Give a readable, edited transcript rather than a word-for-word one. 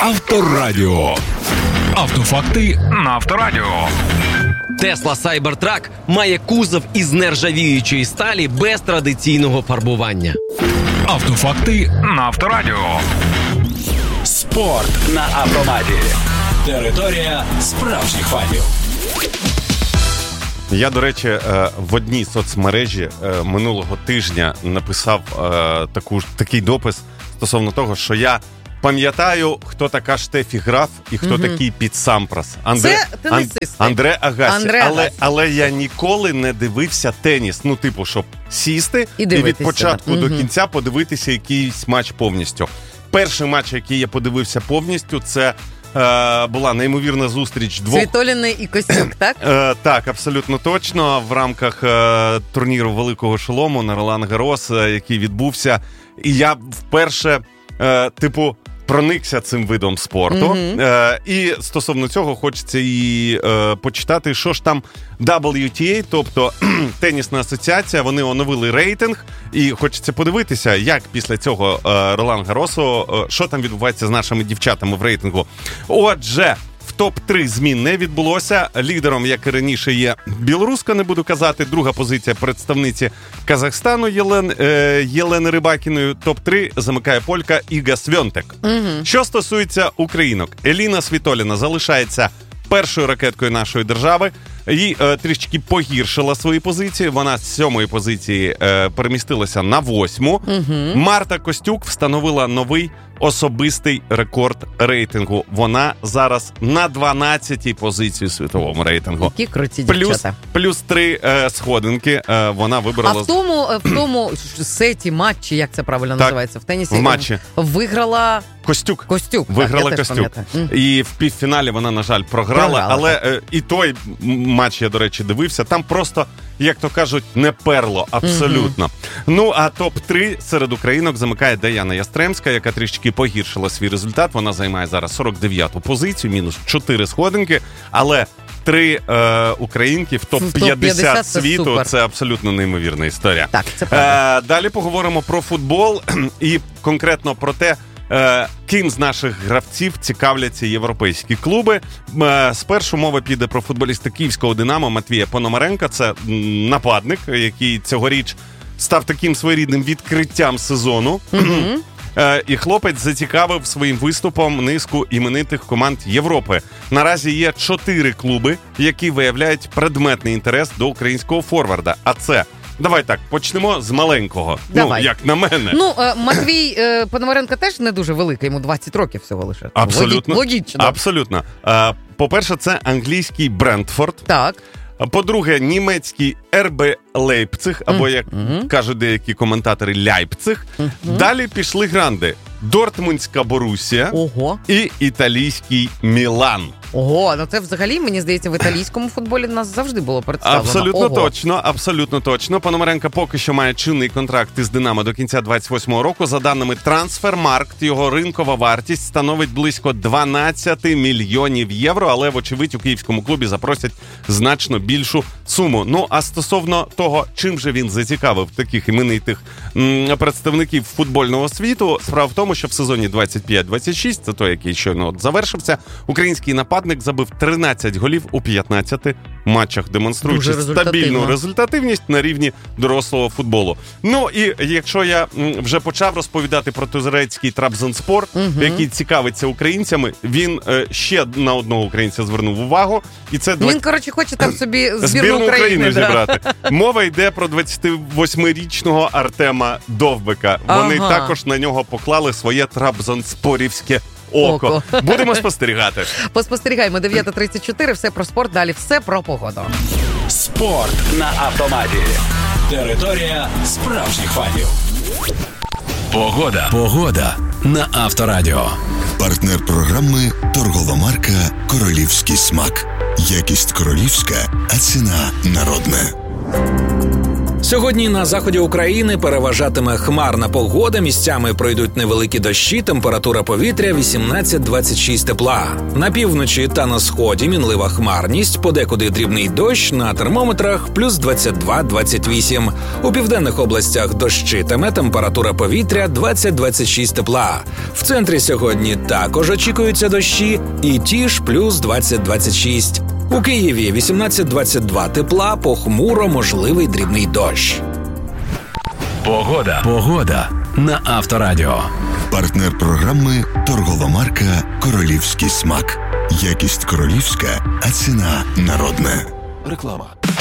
Авторадіо. Автофакти на Авторадіо. Tesla Cybertruck має кузов із нержавіючої сталі без традиційного фарбування. Автофакти на Авторадіо. Спорт на автоматі. Територія справжніх фанів. Я, до речі, в одній соцмережі минулого тижня написав такий допис стосовно того, що я пам'ятаю, хто така Штефі Граф і хто такий Піт Сампрас. Андре Агасі. Але я ніколи не дивився теніс. Ну, типу, щоб сісти і від початку до кінця подивитися якийсь матч повністю. Перший матч, який я подивився повністю, це була неймовірна зустріч двох... Світоліни і Костюк, так? Так, абсолютно точно. В рамках турніру Великого Шолому на Ролан-Гарос, який відбувся. І я вперше, проникся цим видом спорту. І стосовно цього хочеться і почитати, що ж там WTA, тобто тенісна асоціація, вони оновили рейтинг, і хочеться подивитися, як після цього Ролан-Гаросу, що там відбувається з нашими дівчатами в рейтингу. Отже, в топ-3 змін не відбулося. Лідером, як і раніше, є білоруска, не буду казати. Друга позиція представниці Казахстану Єлени Рибакіною. Топ-3 замикає полька Іга Свьонтек. Що стосується українок, Еліна Світоліна залишається першою ракеткою нашої держави. Їй трішки погіршила свої позиції. Вона з 7-ї позиції перемістилася на 8-му. Марта Костюк встановила новий особистий рекорд рейтингу. Вона зараз на 12-й позиції у світовому рейтингу. Які круті дівчата. Плюс 3 сходинки вона вибрала. А в тому сеті матчі, як це правильно називається, в тенісі, в матчі виграла Костюк. Виграла Костюк. І в півфіналі вона, на жаль, програла. Але і той матч я, до речі, дивився. Там просто, як то кажуть, не перло абсолютно. Ну, а топ-3 серед українок замикає Даяна Ястремська, яка трішки погіршила свій результат. Вона займає зараз 49-ту позицію, мінус 4 сходинки. Але 3 українки в топ-50 світу – це абсолютно неймовірна історія. Так, це правда. Далі поговоримо про футбол і конкретно про те, ким з наших гравців цікавляться європейські клуби. Спершу мова піде про футболіста київського «Динамо» Матвія Пономаренка. Це нападник, який цьогоріч став таким своєрідним відкриттям сезону. І хлопець зацікавив своїм виступом низку іменитих команд Європи. Наразі є 4 клуби, які виявляють предметний інтерес до українського форварда. А це... Давай так, почнемо з маленького. Давай. Ну, як на мене. Ну, Матвій Пономаренко теж не дуже великий, йому 20 років всього лише. Абсолютно. Логічно. Абсолютно. По-перше, це англійський Брентфорд. Так. По-друге, німецький РБ Лейпциг, або, як кажуть деякі коментатори, Ляйпциг. Далі пішли гранди. Дортмундська Борусія і італійський Мілан. Ого, ну це взагалі, мені здається, в італійському футболі нас завжди було представлено. Абсолютно точно. Пономаренко поки що має чинний контракт із «Динамо» до кінця 28-го року. За даними Трансфермаркт, його ринкова вартість становить близько 12 мільйонів євро, але, вочевидь, у київському клубі запросять значно більшу суму. Ну, а стосовно того, чим же він зацікавив таких іменитих представників футбольного світу, справа в тому, що в сезоні 25-26, це той, який щойно завершився, український нападник забив 13 голів у 15 матчах, демонструючи стабільну результативність на рівні дорослого футболу. Ну, і якщо я вже почав розповідати про турецький Трабзонспор, який цікавиться українцями, він ще на одного українця звернув увагу. І це він, хоче там собі збірну України зібрати. Мова йде про 28-річного Артема Довбика. Вони також на нього поклали своє трабзонспорівське око. Будемо спостерігати. Поспостерігаємо. 9:34. Все про спорт. Далі все про погоду. Спорт на автоматі. Територія справжніх фанів. Погода на Авторадіо. Партнер програми торгова марка «Королівський смак». Якість королівська, а ціна народна. Сьогодні на заході України переважатиме хмарна погода, місцями пройдуть невеликі дощі, температура повітря 18-26 тепла. На півночі та на сході мінлива хмарність, подекуди дрібний дощ, на термометрах плюс 22-28. У південних областях дощитиме, температура повітря 20-26 тепла. В центрі сьогодні також очікуються дощі і ті ж плюс 20-26. У Києві 18-22 тепла, похмуро, можливий дрібний дощ. Погода на Авторадіо. Партнер програми торгова марка «Королівський смак». Якість королівська, а ціна народна. Реклама.